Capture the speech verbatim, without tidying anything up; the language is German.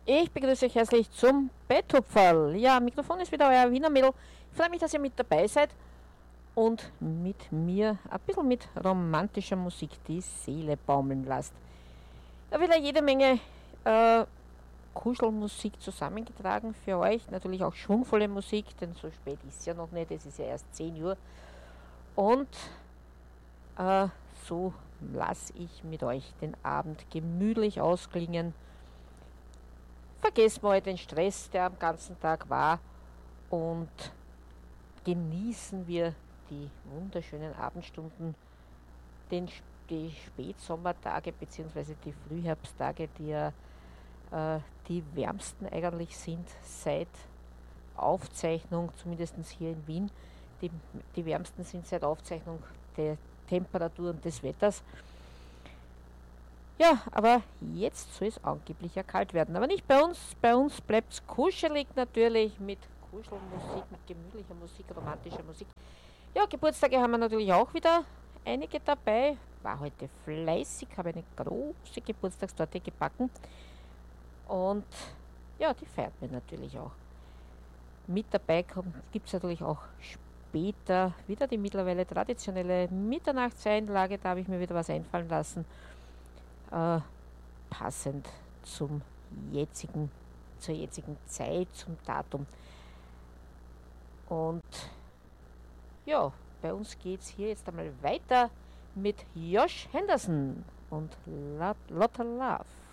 Ich begrüße euch herzlich zum Betthupferl. Ja, Mikrofon ist wieder euer Wiener Mädel. Ich freue mich, dass ihr mit dabei seid und mit mir ein bisschen mit romantischer Musik die Seele baumeln lasst. Ja, wieder jede Menge äh, Kuschelmusik zusammengetragen für euch. Natürlich auch schwungvolle Musik, denn so spät ist es ja noch nicht. Es ist ja erst zehn Uhr. Und äh, so lasse ich mit euch den Abend gemütlich ausklingen. Vergessen wir den Stress, der am ganzen Tag war, und genießen wir die wunderschönen Abendstunden, den, die Spätsommertage bzw. die Frühherbsttage, die ja äh, die wärmsten eigentlich sind seit Aufzeichnung, zumindest hier in Wien. Die, die wärmsten sind seit Aufzeichnung der Temperatur und des Wetters. Ja, aber jetzt soll es angeblich ja kalt werden. Aber nicht bei uns. Bei uns bleibt es kuschelig natürlich mit Kuschelmusik, mit gemütlicher Musik, romantischer Musik. Ja, Geburtstage haben wir natürlich auch wieder einige dabei. War heute fleißig, habe eine große Geburtstagstorte gebacken. Und ja, die feiert mir natürlich auch. Mit dabei gibt es natürlich auch später wieder die mittlerweile traditionelle Mitternachtseinlage. Da habe ich mir wieder was einfallen lassen. Äh, passend zum jetzigen, zur jetzigen Zeit, zum Datum. Und ja, bei uns geht es hier jetzt einmal weiter mit Josh Henderson und Lotta Love.